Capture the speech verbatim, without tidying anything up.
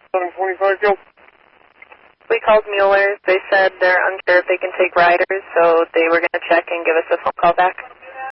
seven forty-five, go. We called Mueller's. They said they're unsure if they can take riders, so they were going to check and give us a phone call back.